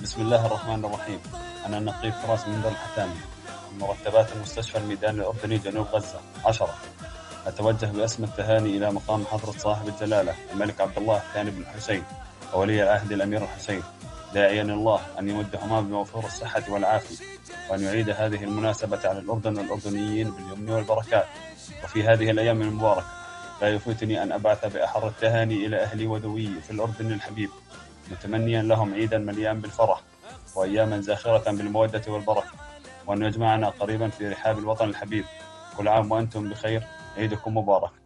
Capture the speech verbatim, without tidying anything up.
بسم الله الرحمن الرحيم. أنا النقيب فراس من ذو الحتامي من مرتبات المستشفى الميداني الأردني جنوب غزة عشرة. أتوجه باسم التهاني إلى مقام حضرة صاحب الجلالة الملك عبد الله الثاني بن الحسين وولي العهد الأمير الحسين، داعيا الله أن يمدهما بموفور الصحة والعافية، وأن يعيد هذه المناسبة على الأردن والأردنيين باليمن والبركات. وفي هذه الأيام المباركة لا يفوتني أن أبعث بأحر التهاني إلى أهلي وذوي في الأردن الحبيب، متمنيا لهم عيدا مليان بالفرح وأياما زاخرة بالمودة والبركة، وأن يجمعنا قريبا في رحاب الوطن الحبيب. كل عام وأنتم بخير، عيدكم مبارك.